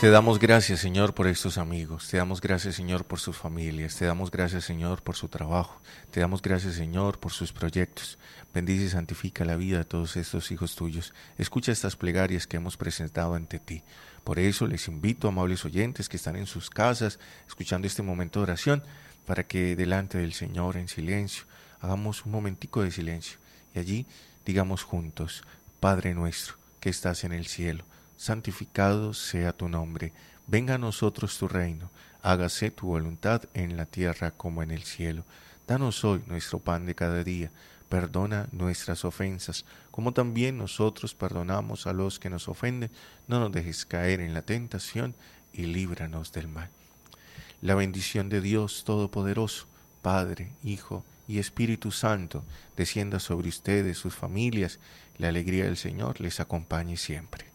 Te damos gracias, Señor, por estos amigos. Te damos gracias, Señor, por sus familias. Te damos gracias, Señor, por su trabajo. Te damos gracias, Señor, por sus proyectos. Bendice y santifica la vida de todos estos hijos tuyos. Escucha estas plegarias que hemos presentado ante ti. Por eso les invito, amables oyentes que están en sus casas, escuchando este momento de oración, para que delante del Señor, en silencio, hagamos un momentico de silencio. Y allí digamos juntos: Padre nuestro, que estás en el cielo, santificado sea tu nombre, venga a nosotros tu reino, hágase tu voluntad en la tierra como en el cielo. Danos hoy nuestro pan de cada día, perdona nuestras ofensas, como también nosotros perdonamos a los que nos ofenden, no nos dejes caer en la tentación y líbranos del mal. La bendición de Dios Todopoderoso, Padre, Hijo y Espíritu Santo, descienda sobre ustedes, sus familias, la alegría del Señor les acompañe siempre.